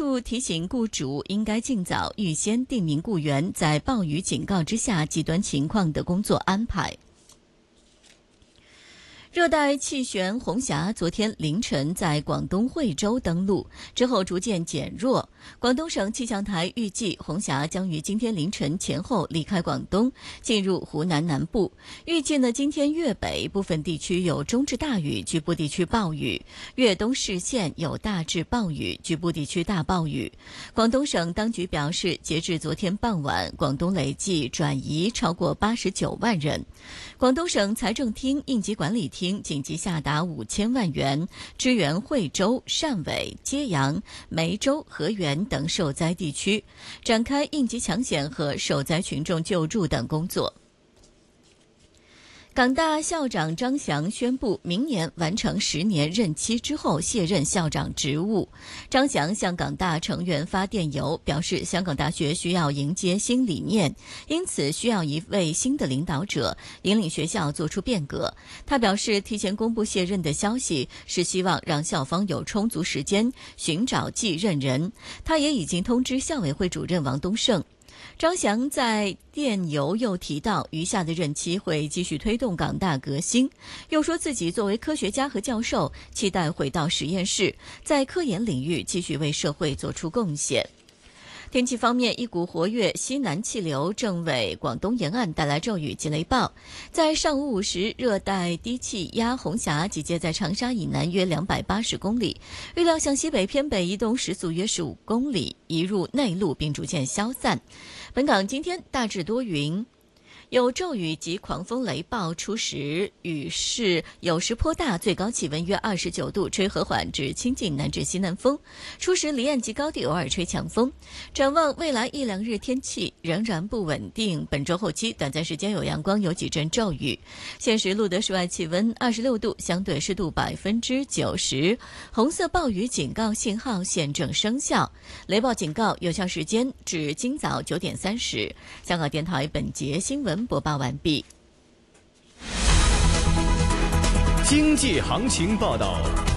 处提醒雇主应该尽早预先定明雇员在暴雨警告之下极端情况的工作安排。热带气旋红霞昨天凌晨在广东惠州登陆，之后逐渐减弱。广东省气象台预计红霞将于今天凌晨前后离开广东，进入湖南南部。预计呢，今天粤北部分地区有中至大雨，局部地区暴雨；粤东市县有大至暴雨，局部地区大暴雨。广东省当局表示，截至昨天傍晚，广东累计转移超过89万人。广东省财政厅应急管理厅紧急下达5000万元，支援惠州、汕尾、揭阳、梅州、河源等受灾地区，展开应急抢险和受灾群众救助等工作。港大校长张翔宣布，明年完成10年任期之后卸任校长职务。张翔向港大成员发电邮，表示香港大学需要迎接新理念，因此需要一位新的领导者引领学校做出变革。他表示，提前公布卸任的消息是希望让校方有充足时间寻找继任人。他也已经通知校委会主任王东胜。张翔在电邮又提到，余下的任期会继续推动港大革新，又说自己作为科学家和教授，期待回到实验室，在科研领域继续为社会做出贡献。天气方面，一股活跃西南气流正为广东沿岸带来骤雨及雷暴。在上午5时，热带低气压红霞集结在长沙以南约280公里，预料向西北偏北移动，时速约15公里，移入内陆并逐渐消散。本港今天大致多云，有骤雨及狂风雷暴，初时雨势有时颇大，最高气温约29度，吹和缓至清劲南至西南风，初时离岸及高地偶尔吹强风。展望未来1、2日天气仍然不稳定，本周后期短暂时间有阳光，有几阵骤雨。现时录得室外气温26度，相对湿度90%，红色暴雨警告信号现正生效，雷暴警告有效时间至今早9点30。香港电台本节新闻播报完毕。 经济行情报道。